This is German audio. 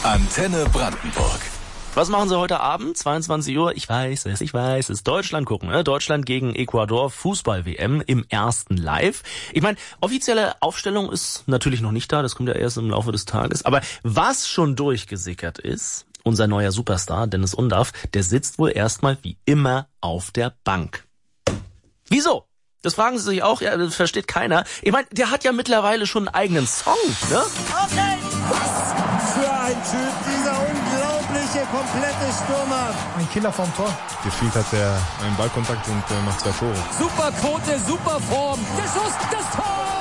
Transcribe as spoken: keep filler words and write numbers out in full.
Antenne Brandenburg. Was machen Sie heute Abend? zweiundzwanzig Uhr. Ich weiß es, ich weiß es. Deutschland gucken, ne? Deutschland gegen Ecuador, Fußball-W M im ersten Live. Ich meine, offizielle Aufstellung ist natürlich noch nicht da, das kommt ja erst im Laufe des Tages. Aber was schon durchgesickert ist, unser neuer Superstar, Dennis Undaff, der sitzt wohl erstmal wie immer auf der Bank. Wieso? Das fragen Sie sich auch, ja, das versteht keiner. Ich meine, der hat ja mittlerweile schon einen eigenen Song, ne? Okay. Was für ein Typ, dieser unglaubliche, komplette Stürmer. Ein Killer vom Tor. Gefühlt hat er einen Ballkontakt und äh, macht zwei Tore. Super Quote, super Form. Der Schuss, das Tor!